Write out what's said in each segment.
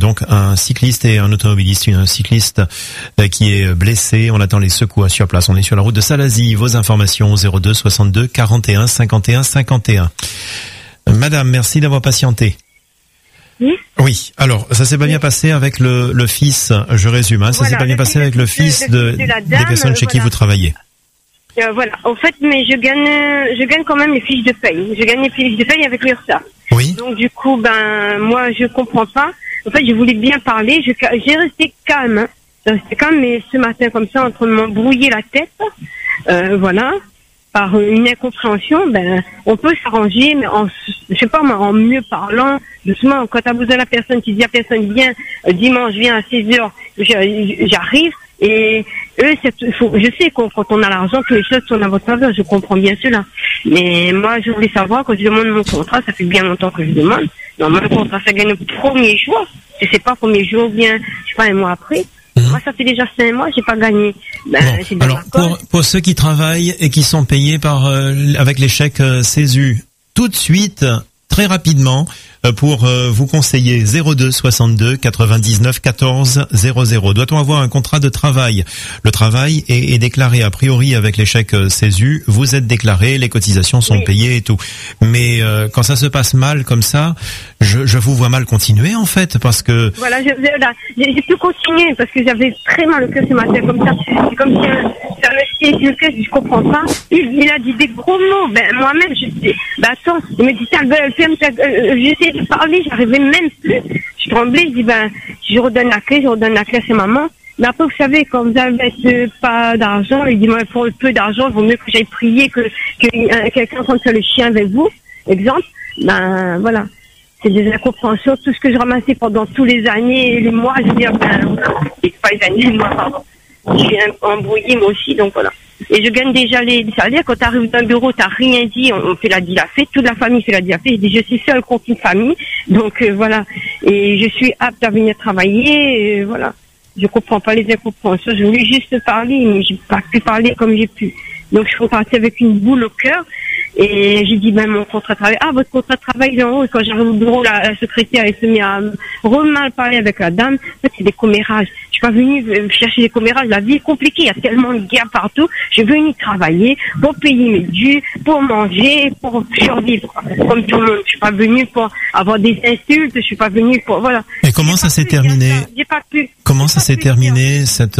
donc un cycliste et un automobiliste, un cycliste qui est blessé. On attend les secours sur place. On est sur la route de Salazie. Vos informations 02 62 41 51 51. Madame, merci d'avoir patienté. Oui. Alors, ça s'est pas bien passé avec le fils. Je résume. Ça s'est pas bien passé avec le fils des personnes chez qui vous travaillez. Voilà. En fait, mais je gagne quand même les fiches de paye. Je gagne les fiches de paye avec l'URSSAF. Oui. Donc du coup, moi, je comprends pas. En fait, je voulais bien parler. J'ai resté calme. Hein. J'ai resté calme, mais ce matin, comme ça, en train de m'embrouiller la tête, voilà, par une incompréhension, on peut s'arranger, mais je sais pas moi, en mieux parlant, doucement. Quand t'as besoin de la personne, tu dis à personne, viens, dimanche, viens à 16h, j'arrive. Et eux, je sais quand on a l'argent, que les choses sont à votre faveur, je comprends bien cela. Mais moi, je voulais savoir, quand je demande mon contrat, ça fait bien longtemps que je demande. Non, mon contrat, ça gagne le premier jour. Je sais pas, premier jour, bien, je sais pas, un mois après. Moi, ça fait déjà 5 mois, j'ai pas gagné. Alors, pour ceux qui travaillent et qui sont payés avec les chèques CESU, tout de suite, très rapidement, pour vous conseiller 02 62 99 14 00. Doit-on avoir un contrat de travail? Le travail est déclaré a priori avec les chèques CESU. Vous êtes déclaré, les cotisations sont payées et tout. Mais quand ça se passe mal comme ça, je vous vois mal continuer en fait, parce que voilà, j'ai pu continuer parce que j'avais très mal au cœur ce matin comme ça. C'est comme si ça me sied sur le cœur, je comprends pas. Il a dit des gros mots. Moi-même, je dis, attends, il me dit ta gueule, ferme ta gueule. J'essaie de parler, j'arrivais même plus. Je tremblais, je dis je redonne la clé à sa maman. Mais après, vous savez, quand vous avez pas d'argent, il dit moi pour peu d'argent, il vaut mieux que j'aille prier que quelqu'un rentre sur le chien avec vous. Exemple, voilà. C'est des incompréhensions, tout ce que je ramassais pendant tous les années et les mois, je veux dire, c'est pas les années, les mois, pardon. Je suis embrouillée moi aussi, donc voilà. Et je gagne déjà les salaires. Quand tu arrives dans le bureau, t'as rien dit, on fait la dilafée, toute la famille fait la dilafée. Je dis, je suis seule contre une famille, donc voilà. Et je suis apte à venir travailler, et voilà. Je comprends pas les incompréhensions. Je voulais juste parler, mais j'ai pas pu parler comme j'ai pu. Donc je suis repartie avec une boule au cœur. Et j'ai dit, mon contrat de travail, votre contrat de travail, il est en haut. Et quand j'arrive au bureau, la secrétaire, elle se met à mal parler avec la dame. En fait, c'est des commérages. Je suis pas venue chercher des commérages. La vie est compliquée. Il y a tellement de guerre partout. Je suis venue travailler pour payer mes dûs, pour manger, pour survivre. Comme tout le monde. Je suis pas venue pour avoir des insultes. Je suis pas venue pour, voilà. Et comment ça s'est terminé? J'ai pas pu. Comment ça s'est terminé, cette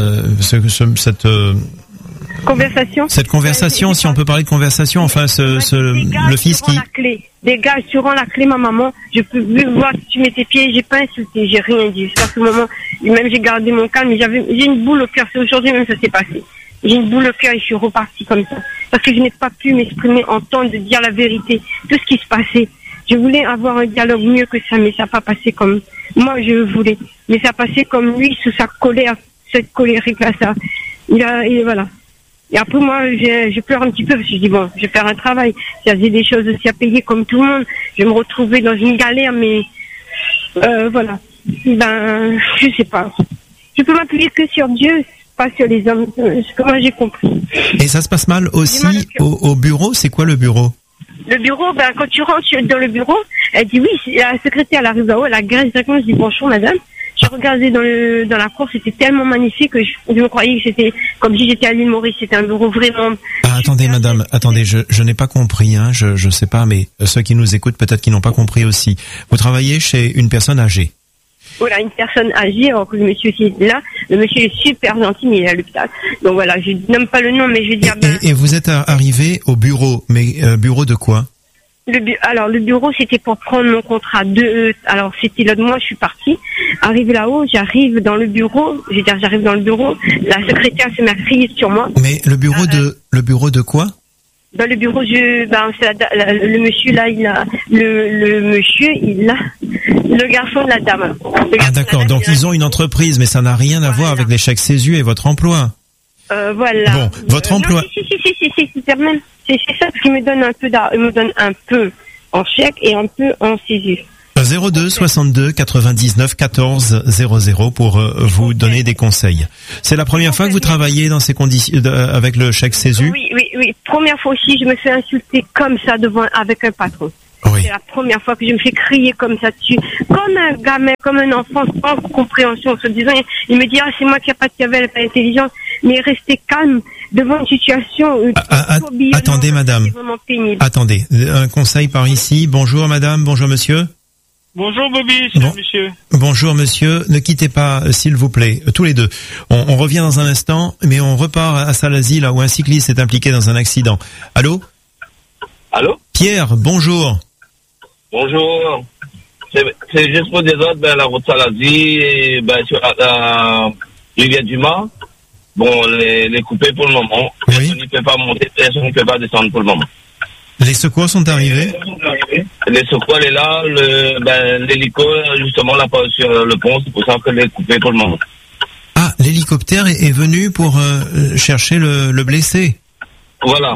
conversation. Cette conversation, si on peut parler de conversation, enfin, le fils qui... Des gars, tu rends la clé, ma maman, je peux voir si tu mets tes pieds, j'ai pas insulté, j'ai rien dit. C'est à ce moment, même j'ai gardé mon calme, mais j'ai une boule au cœur, c'est aujourd'hui même ça s'est passé. J'ai une boule au cœur et je suis repartie comme ça. Parce que je n'ai pas pu m'exprimer, entendre, dire la vérité, tout ce qui se passait. Je voulais avoir un dialogue mieux que ça, mais ça n'a pas passé comme moi je voulais. Mais ça a passé comme lui, sous sa colère, cette colérique-là, ça. Et voilà. Et après, moi, je pleure un petit peu parce que je dis, je vais faire un travail. J'ai des choses aussi à payer comme tout le monde. Je vais me retrouver dans une galère, mais voilà. Je sais pas. Je peux m'appuyer que sur Dieu, pas sur les hommes. Comment j'ai compris. Et ça se passe mal aussi au bureau? C'est quoi le bureau? Le bureau, quand tu rentres dans le bureau, elle dit oui, la secrétaire, elle arrive là-haut, elle agresse directement, je dis bonjour madame. J'ai regardé dans la cour, c'était tellement magnifique que je me croyais que c'était comme si j'étais à l'île Maurice, c'était un bureau vraiment... attendez madame, attendez, je n'ai pas compris, je sais pas, mais ceux qui nous écoutent peut-être qu'ils n'ont pas compris aussi. Vous travaillez chez une personne âgée? Voilà, une personne âgée, alors que le monsieur qui est là, le monsieur est super gentil, mais il est à l'hôpital. Donc voilà, je nomme pas le nom, mais je vais dire... Et vous êtes arrivé au bureau, mais bureau de quoi? Alors le bureau c'était pour prendre mon contrat alors c'était l'autre mois, je suis partie. Arrivé là-haut, j'arrive dans le bureau, la secrétaire se met à crier sur moi. Mais le bureau de quoi? Le bureau, le monsieur là, le garçon de la dame. D'accord, donc ils ont une entreprise, mais ça n'a rien à voir avec les chèques CESU et votre emploi. Voilà. Bon, votre emploi. C'est ça, parce qu'il me donne un peu en chèque et un peu en CESU. 02 62 99 14 00 pour vous donner des conseils. C'est la première fois que vous travaillez dans ces conditions avec le chèque CESU? Oui. Première fois aussi, je me fais insulter comme ça avec un patron. Oui. C'est la première fois que je me fais crier comme ça dessus. Comme un gamin, comme un enfant sans compréhension. Se disant, il me dit, c'est moi qui n'ai pas de cerveau, elle n'a pas d'intelligence. Mais rester calme devant une situation. Attendez, madame. C'est vraiment pénible. Attendez. Un conseil par ici. Bonjour, madame. Bonjour, monsieur. Bonjour Bobby, c'est monsieur. Bonjour monsieur, ne quittez pas s'il vous plaît, tous les deux. On revient dans un instant, mais on repart à Salazie, là où un cycliste est impliqué dans un accident. Allô ? Allô ? Pierre, bonjour. Bonjour. C'est juste pour des autres, la route Salazie, sur la rivière du Mans. Bon, les couper pour le moment. Oui. On ne peut pas monter, on ne peut pas descendre pour le moment. Les secours sont arrivés ? Les secours, elle est là, l'hélico, justement, là, pas sur le pont, c'est pour ça que les coupé pour le moment. Ah, l'hélicoptère est venu pour chercher le blessé. Voilà.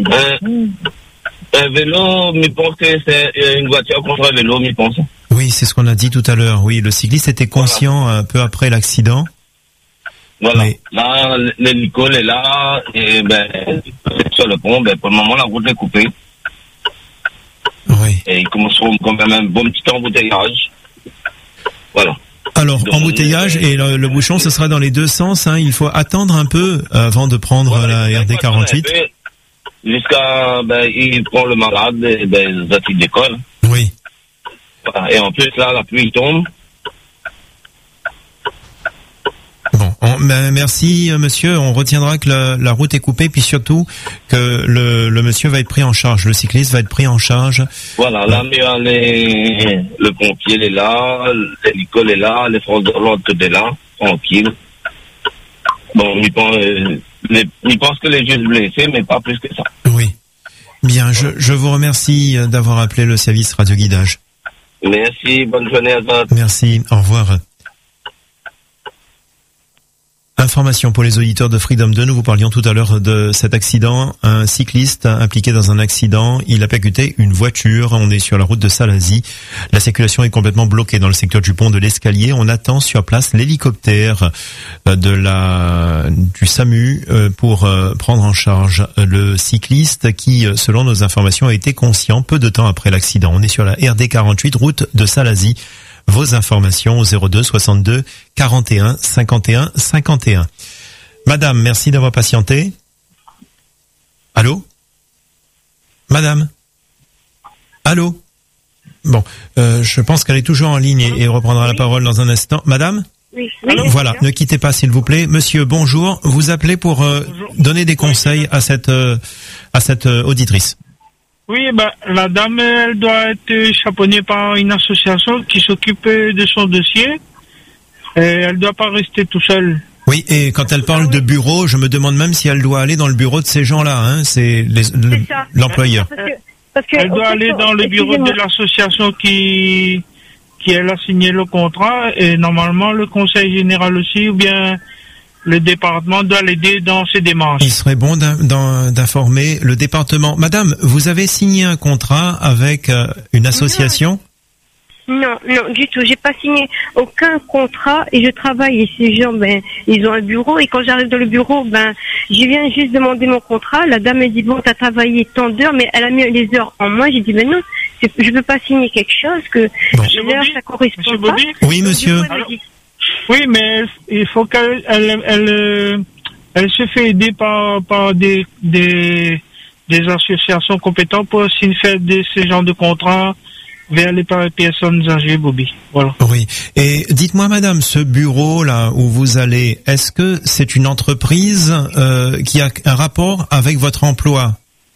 Un vélo, je pense que c'est une voiture contre un vélo, je pense. Oui, c'est ce qu'on a dit tout à l'heure. Oui, le cycliste était conscient un peu après l'accident. Voilà. Mais... Là, l'hélico est là, et c'est sur le pont, pour le moment, la route est coupée. Oui. Et il commence quand même un bon petit embouteillage. Voilà. Alors, donc, embouteillage et le bouchon, ce sera dans les deux sens. Hein. Il faut attendre un peu avant de prendre la RD 48. Jusqu'à, il prend le malade et il décolle. Oui. Voilà. Et en plus, là, la pluie tombe. Bon, merci monsieur. On retiendra que la route est coupée, puis surtout que le monsieur va être pris en charge, le cycliste va être pris en charge. Voilà, là, mais le pompier il est là, l'hélico est là, les forces de l'ordre tout est là, tranquille. Bon, il pense que les juste blessés, mais pas plus que ça. Oui. Bien, je vous remercie d'avoir appelé le service radio guidage. Merci, bonne journée à tous. Merci, au revoir. Information pour les auditeurs de Freedom 2, nous vous parlions tout à l'heure de cet accident. Un cycliste impliqué dans un accident, il a percuté une voiture. On est sur la route de Salazie. La circulation est complètement bloquée dans le secteur du pont de l'Escalier. On attend sur place l'hélicoptère du SAMU pour prendre en charge le cycliste qui, selon nos informations, a été conscient peu de temps après l'accident. On est sur la RD 48, route de Salazie. Vos informations au 02 62 41 51 51. Madame, merci d'avoir patienté. Allô ? Madame ? Allô ? Bon, je pense qu'elle est toujours en ligne et reprendra la parole dans un instant. Madame ? Oui. Voilà, ne quittez pas s'il vous plaît. Monsieur, bonjour. Vous appelez pour donner des conseils à cette auditrice. Oui, la dame, elle doit être chapeautée par une association qui s'occupe de son dossier. Et elle doit pas rester tout seule. Oui, et quand elle parle de bureau, je me demande même si elle doit aller dans le bureau de ces gens-là, hein. C'est l'employeur. Parce que elle doit aller dans le bureau de l'association qui elle a signé le contrat, et normalement le conseil général aussi, ou bien le département doit l'aider dans ses démarches. Il serait bon d'informer le département. Madame, vous avez signé un contrat avec une association ? Non, du tout. J'ai pas signé aucun contrat et je travaille. Et ces gens, ils ont un bureau, et quand j'arrive dans le bureau, je viens juste demander mon contrat. La dame me dit, bon, t'as travaillé tant d'heures, mais elle a mis les heures en moins. J'ai dit, non, je veux pas signer quelque chose que les heures, ça correspond pas. Oui, monsieur. Oui, mais il faut qu'elle se fait aider par des associations compétentes pour signer ce genre de contrats vers les personnes âgées, Bobby. Voilà. Oui. Et dites-moi, madame, ce bureau-là où vous allez, est-ce que c'est une entreprise qui a un rapport avec votre emploi ?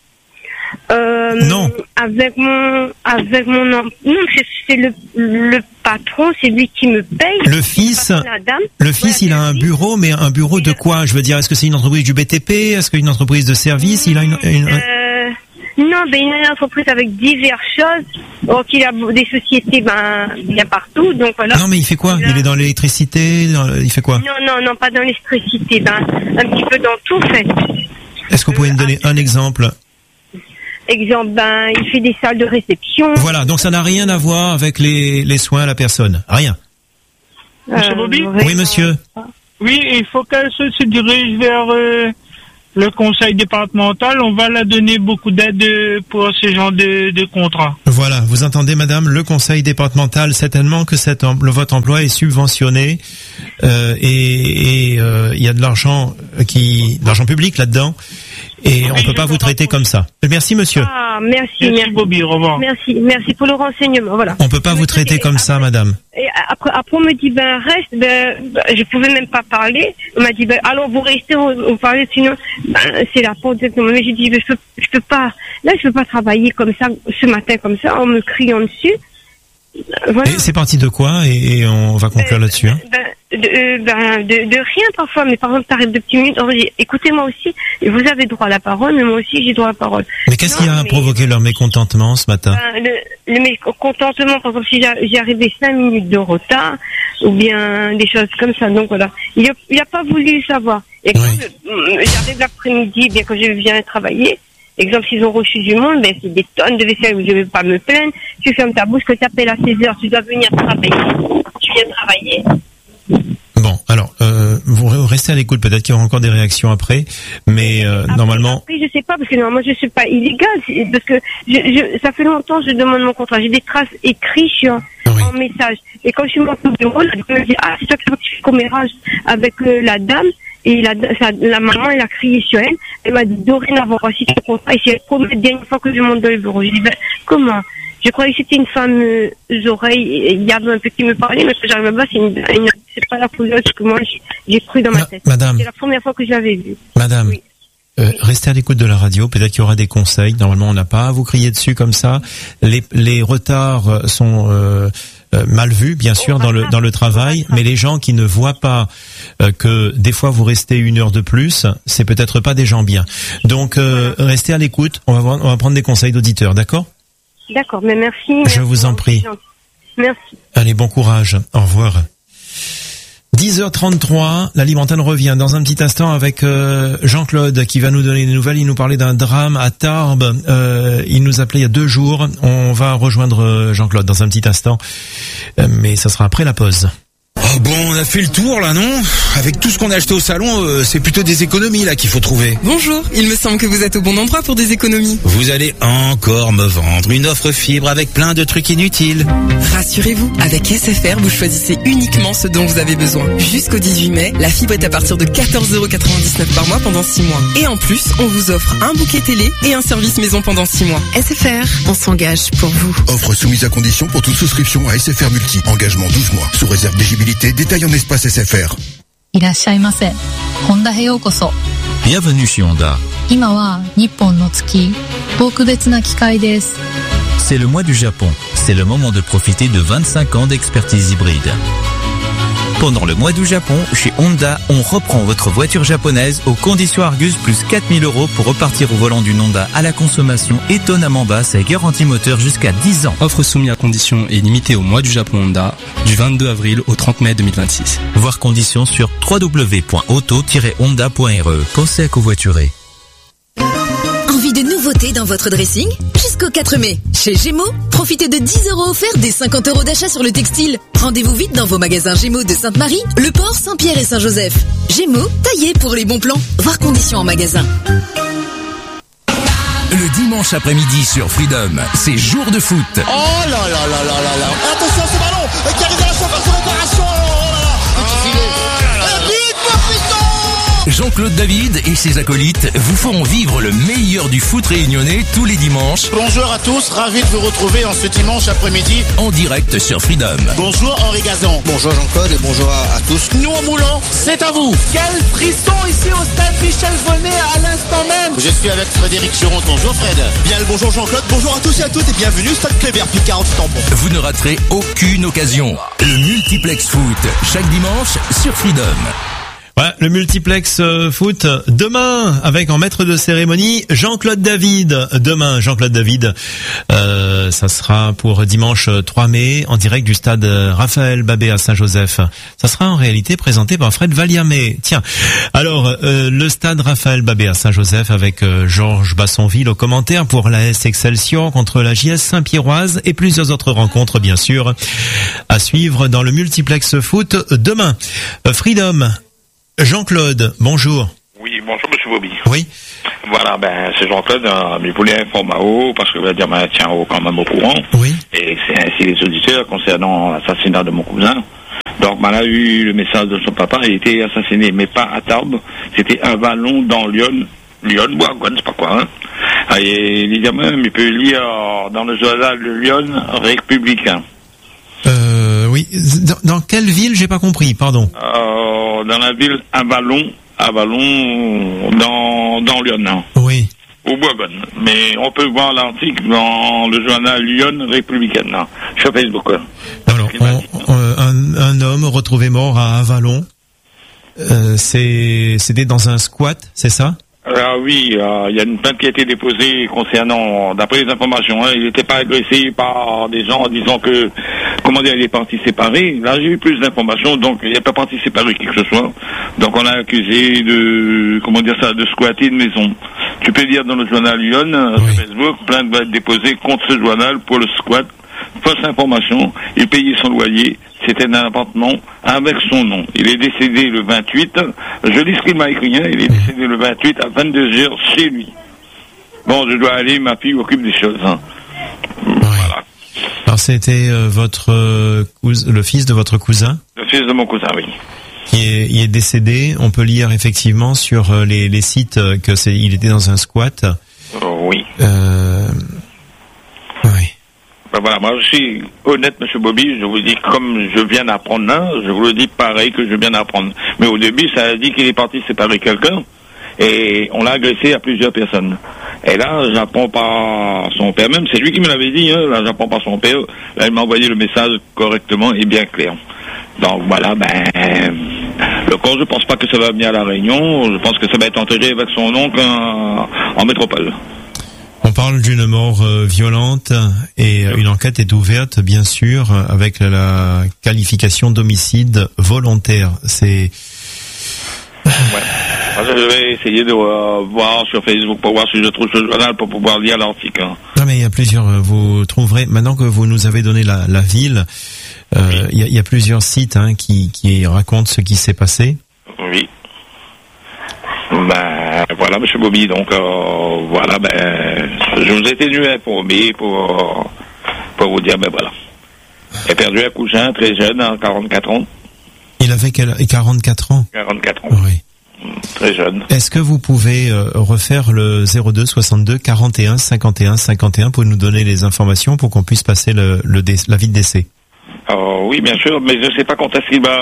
Non. Avec mon non, c'est le patron, c'est lui qui me paye. Le fils, il a un bureau, mais un bureau de quoi ? Je veux dire, est-ce que c'est une entreprise du BTP ? Est-ce qu'une entreprise de service ? Il a non, il a une entreprise avec diverses choses. Donc il a des sociétés, il y a partout. Donc voilà. Non, mais il fait quoi ? Il est dans l'électricité ? Il fait quoi ? Non, pas dans l'électricité. Un petit peu dans tout, en fait. Est-ce que vous pouvez me donner un exemple ? Exemple, il fait des salles de réception. Voilà, donc ça n'a rien à voir avec les soins à la personne. Rien. Monsieur Bobby ? Oui, monsieur. Oui, il faut qu'elle se dirige vers le conseil départemental, on va leur donner beaucoup d'aide pour ce genre de contrat. Voilà, vous entendez madame, le conseil départemental, certainement que votre emploi est subventionné et il y a de l'argent public là-dedans et on peut pas vous traiter comme ça. Merci monsieur. Ah, merci Bobby, au revoir. Merci pour le renseignement, voilà. On peut pas vous traiter comme ça madame. Et après on me dit reste, je pouvais même pas parler. On m'a dit alors vous restez, vous parlez, sinon c'est la faute. Mais j'ai dit je peux pas. Là je peux pas travailler comme ça ce matin comme ça en me criant dessus. Voilà. Et c'est parti de quoi et on va conclure là-dessus. Hein. De rien parfois, mais par exemple t'arrêtes de petites minutes. On dit écoutez-moi aussi, vous avez droit à la parole, mais moi aussi j'ai droit à la parole. Mais qu'est-ce qui a provoqué leur mécontentement ce matin? Le mécontentement, par exemple, si j'ai arrivé 5 minutes de retard, ou bien des choses comme ça. Donc voilà, il a pas voulu savoir. Et quand j'arrive l'après-midi, bien quand je viens travailler. Exemple, s'ils ont reçu du monde, c'est des tonnes de vaisselle où je vais pas me plaindre. Tu fermes ta bouche, que tu appelles à 16 heures, tu dois venir travailler. Tu viens travailler. Bon, alors, vous restez à l'écoute, peut-être qu'il y aura encore des réactions après, mais normalement... Après, je sais pas, parce que normalement, je suis pas illégale, parce que ça fait longtemps que je demande mon contrat. J'ai des traces écrites en message. Et quand je suis montée au bureau, la dame me dit, c'est toi qui certifie commérage avec la dame. Et la maman, elle a crié sur elle. Elle m'a dit, dorénavant, voici ton contrat. Et si elle promet la dernière fois que je monte dans le bureau. Je dis, comment? Je croyais que c'était une femme aux oreilles. Il y avait un peu qui me parlait, mais quand j'arrive là-bas, c'est pas la couleuse que moi, j'ai cru dans ma tête. Madame. C'est la première fois que je l'avais vue. Madame. Oui. Restez à l'écoute de la radio. Peut-être qu'il y aura des conseils. Normalement, on n'a pas à vous crier dessus comme ça. Les retards sont mal vus, bien sûr, dans le travail. Mais les gens qui ne voient pas que des fois vous restez 1 heure de plus, c'est peut-être pas des gens bien. Donc, restez à l'écoute. On va prendre des conseils d'auditeurs, d'accord? D'accord, mais merci. Je vous en prie. Merci. Allez, bon courage. Au revoir. 10h33, la Libre Antenne revient dans un petit instant avec Jean-Claude qui va nous donner des nouvelles. Il nous parlait d'un drame à Tarbes. Il nous appelait il y a 2 jours. On va rejoindre Jean-Claude dans un petit instant, mais ça sera après la pause. Oh bon, on a fait le tour là, non? Avec tout ce qu'on a acheté au salon, c'est plutôt des économies là qu'il faut trouver. Bonjour, il me semble que vous êtes au bon endroit pour des économies. Vous allez encore me vendre une offre fibre avec plein de trucs inutiles. Rassurez-vous, avec SFR, vous choisissez uniquement ce dont vous avez besoin. Jusqu'au 18 mai, la fibre est à partir de 14,99€ par mois pendant 6 mois. Et en plus, on vous offre un bouquet télé et un service maison pendant 6 mois. SFR, on s'engage pour vous. Offre soumise à condition pour toute souscription à SFR Multi. Engagement 12 mois. Sous réserve d'éligibilité. Détail en espace SFR. Bienvenue chez Honda. C'est le mois du Japon. C'est le moment de profiter de 25 ans d'expertise hybride. Pendant le mois du Japon, chez Honda, on reprend votre voiture japonaise aux conditions Argus plus 4 000 € pour repartir au volant d'une Honda à la consommation étonnamment basse et garantie moteur jusqu'à 10 ans. Offre soumise à conditions et limitée au mois du Japon Honda du 22 avril au 30 mai 2026. Voir conditions sur www.auto-honda.re. Pensez à covoiturer. Envie de nouveautés dans votre dressing? Jusqu'au 4 mai, chez Gémeaux, profitez de 10 € offerts des 50 € d'achat sur le textile. Rendez-vous vite dans vos magasins Gémeaux de Sainte-Marie, Le Port, Saint-Pierre et Saint-Joseph. Gémeaux, taillé pour les bons plans. Voir conditions en magasin. Le dimanche après-midi sur Freedom, c'est jour de foot. Oh là là là là là là. Attention ce ballon qui arrive à la surface de réparation. Jean-Claude David et ses acolytes vous feront vivre le meilleur du foot réunionnais tous les dimanches. Bonjour à tous, ravi de vous retrouver en ce dimanche après-midi. En direct sur Freedom. Bonjour Henri Gazan. Bonjour Jean-Claude et bonjour à tous. Nous en Moulant, c'est à vous. Quel frisson ici au stade Michel Vonnet à l'instant même. Je suis avec Frédéric Chiron. Bonjour Fred. Bien le bonjour Jean-Claude, bonjour à tous et à toutes et bienvenue Stade Kléber, plus 40 tampons. Vous ne raterez aucune occasion. Le multiplex foot, chaque dimanche sur Freedom. Voilà, le multiplex foot demain avec en maître de cérémonie Jean-Claude David. Demain, Jean-Claude David, ça sera pour dimanche 3 mai en direct du stade Raphaël Babé à Saint-Joseph. Ça sera en réalité présenté par Fred Valiamé. Tiens, alors le stade Raphaël Babé à Saint-Joseph avec Georges Bassonville au commentaire pour l'AS Excelsior contre la JS Saint-Pierroise et plusieurs autres rencontres bien sûr à suivre dans le multiplex foot demain. Freedom. Jean-Claude, bonjour. Oui, bonjour monsieur monsieur Bobby. Oui. Voilà, c'est Jean-Claude, mais voulait informer haut, parce que je vais dire, tiens, quand même au courant. Oui. Et c'est ainsi les auditeurs concernant l'assassinat de mon cousin. Donc, on a eu le message de son papa, il était assassiné, mais pas à Tarbes, c'était un vallon dans Lyon, Bois-Gouane, c'est pas quoi, hein. Et il dit même, il peut lire dans le journal de Lyon républicain. Oui. Dans quelle ville, j'ai pas compris, pardon. Dans la ville Avalon dans Lyon. Oui. Au Bois-Gouane. Mais on peut voir l'article dans le journal Lyon républicain, sur Facebook. Alors, un homme retrouvé mort à Avalon. C'était dans un squat, c'est ça? Ah oui, il y a une plainte qui a été déposée concernant, d'après les informations, il n'était pas agressé par des gens en disant que, il est parti séparé. Là, j'ai eu plus d'informations, donc il n'est pas parti séparé qui que ce soit. Donc on a accusé de, de squatter une maison. Tu peux lire dans le journal Lyon, sur Facebook, plainte va être déposée contre ce journal pour le squat. Fausse information, il payait son loyer, c'était un appartement avec son nom. Il est décédé le 28, je lis ce qu'il m'a écrit, il est décédé le 28 à 22h chez lui. Bon, je dois aller, ma fille occupe des choses. Voilà. Alors c'était le fils de votre cousin? Le fils de mon cousin, oui. Il est décédé, on peut lire effectivement sur les sites il était dans un squat. Oui. Oui. Voilà, moi je suis honnête, monsieur Bobby, je vous dis comme je viens d'apprendre là, je vous le dis pareil que je viens d'apprendre. Mais au début, ça a dit qu'il est parti séparer quelqu'un et on l'a agressé à plusieurs personnes. Et là, j'apprends par son père, même c'est lui qui me l'avait dit, là j'apprends par son père, là il m'a envoyé le message correctement et bien clair. Donc voilà, le corps, je pense pas que ça va venir à La Réunion, je pense que ça va être enterré avec son oncle en métropole. On parle d'une mort violente et une enquête est ouverte, bien sûr, avec la qualification d'homicide volontaire. C'est... Je vais essayer de voir sur Facebook pour voir si je trouve ce journal pour pouvoir lire l'article. Non, mais il y a plusieurs, vous trouverez, maintenant que vous nous avez donné la ville, il y a plusieurs sites qui racontent ce qui s'est passé. Oui. Voilà, monsieur Bobby, donc voilà, je vous ai tenu informé pour vous dire, voilà. J'ai perdu un cousin très jeune, 44 ans. Il avait 44 ans? 44 ans. Oui. Très jeune. Est-ce que vous pouvez refaire le 02 62 41 51 51 pour nous donner les informations pour qu'on puisse passer l'avis de décès? Oui, bien sûr, mais je ne sais pas quand est-ce qu'il va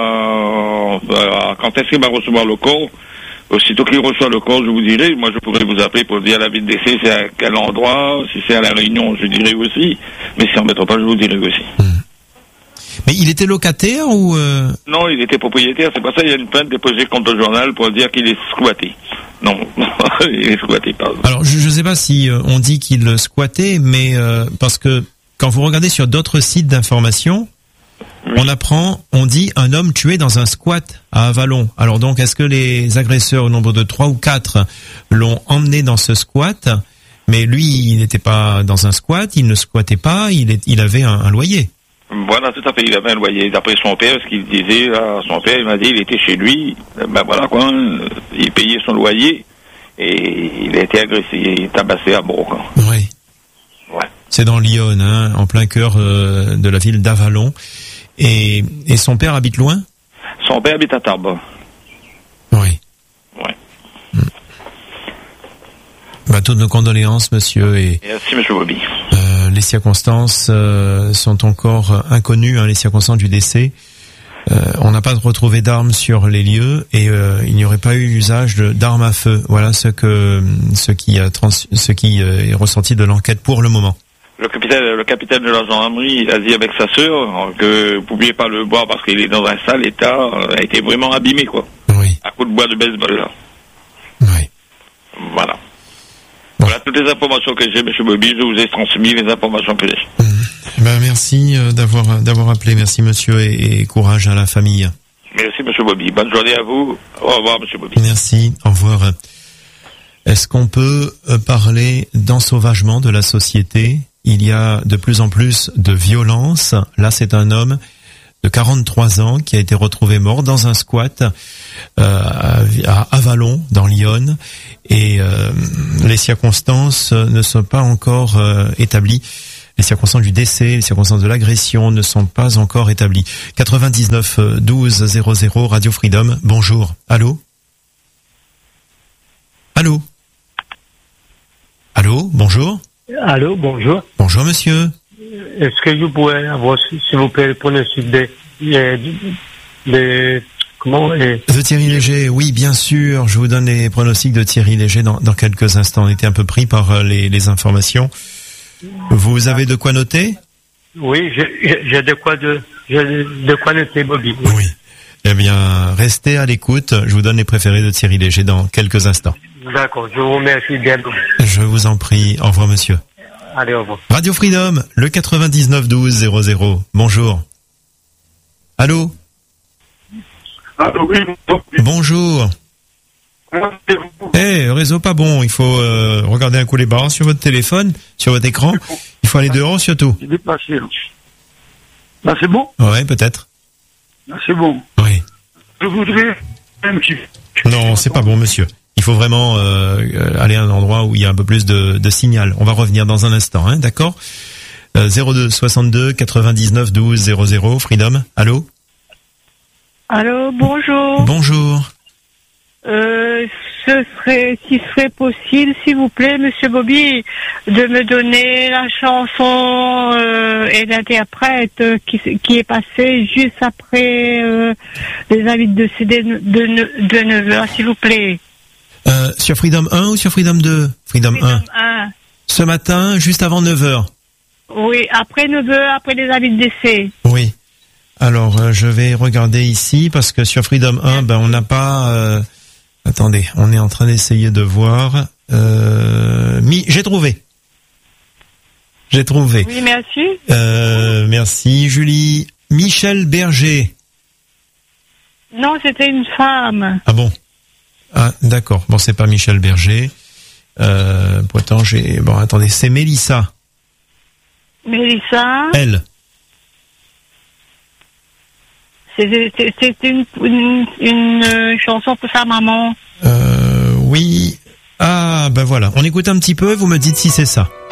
recevoir le corps. Aussitôt qu'il reçoit le corps, je vous dirai. Moi, je pourrais vous appeler pour dire la vie de décès, c'est à quel endroit. Si c'est à La Réunion, je dirai aussi. Mais si en métropole, je vous dirai aussi. Mais il était locataire ou Non, il était propriétaire. C'est pour ça qu'il y a une plainte déposée contre le journal pour dire qu'il est squatté. Non, il est squatté, pardon. Alors, je ne sais pas si on dit qu'il squattait, mais parce que quand vous regardez sur d'autres sites d'information, on dit un homme tué dans un squat à Avalon. Alors donc, est-ce que les agresseurs au nombre de 3 ou 4 l'ont emmené dans ce squat? Mais lui, il n'était pas dans un squat, il ne squattait pas, il avait un loyer. Voilà, tout à fait, il avait un loyer. D'après son père, ce qu'il disait, son père, il m'a dit, il était chez lui, voilà quoi, il payait son loyer, et il a été agressé, tabassé à mort. Oui. Ouais. C'est dans Lyon, en plein cœur de la ville d'Avalon. Et son père habite loin? Son père habite à Tarbes. Oui. Ouais. Toutes nos condoléances, monsieur. Et merci, monsieur Bobby. Les circonstances sont encore inconnues, les circonstances du décès. On n'a pas retrouvé d'armes sur les lieux et il n'y aurait pas eu usage d'armes à feu. Voilà ce qui est ressenti de l'enquête pour le moment. Le capitaine de la gendarmerie, il a dit avec sa sœur que vous pouviez pas le voir parce qu'il est dans un sale état, a été vraiment abîmé, quoi. Oui. À coup de bois de baseball, là. Oui. Voilà. Bon. Voilà toutes les informations que j'ai, monsieur Bobby, je vous ai transmis les informations que j'ai. Merci d'avoir appelé, merci monsieur et courage à la famille. Merci monsieur Bobby, bonne journée à vous. Au revoir monsieur Bobby. Merci, au revoir. Est-ce qu'on peut parler d'ensauvagement de la société? Il y a de plus en plus de violence. Là, c'est un homme de 43 ans qui a été retrouvé mort dans un squat à Avallon, dans l'Yonne. Et les circonstances ne sont pas encore établies. Les circonstances du décès, les circonstances de l'agression ne sont pas encore établies. 99 12 00 Radio Freedom. Bonjour. Allô? Allô? Allô? Bonjour. Allô, bonjour. Bonjour, monsieur. Est-ce que vous pouvez avoir, s'il vous plaît, le pronostic de Thierry Léger? Oui, bien sûr. Je vous donne les pronostics de Thierry Léger dans quelques instants. On était un peu pris par les informations. Vous avez de quoi noter? Oui, j'ai de quoi noter, Bobby. Oui. Eh bien, restez à l'écoute. Je vous donne les préférés de Thierry Léger dans quelques instants. D'accord, je vous remercie bien. Je vous en prie. Au revoir, monsieur. Allez, au revoir. Radio Freedom, le 99 12 00. Bonjour. Allô? Allô, oui. Bonjour. Réseau pas bon. Il faut regarder un coup les barres sur votre téléphone, sur votre écran. Il faut aller dehors surtout. J'ai déplacé. Là, c'est bon? Ouais, peut-être. Là, c'est bon. Oui. Je voudrais un petit... Non, c'est pas bon, monsieur. Il faut vraiment aller à un endroit où il y a un peu plus de signal. On va revenir dans un instant, hein, d'accord? 02 62 99 12 00. Freedom. Allô? Allô, bonjour. Bonjour. S'il serait possible, s'il vous plaît, monsieur Bobby, de me donner la chanson et l'interprète qui est passée juste après les avis de CD de 9h, s'il vous plaît. Sur Freedom 1 ou sur Freedom 2? Freedom 1. Ce matin, juste avant 9h. Oui, après 9h, après les avis de décès. Oui. Alors, je vais regarder ici, parce que sur Freedom 1, on n'a pas... Attendez, on est en train d'essayer de voir. J'ai trouvé. Oui, merci. Merci, Julie. Michel Berger. Non, c'était une femme. Ah bon? Ah, d'accord. Bon, c'est pas Michel Berger. Pourtant, attendez, c'est Mélissa. Mélissa. Elle. C'est une chanson pour sa maman. Oui. Ah, voilà. On écoute un petit peu, vous me dites si c'est ça.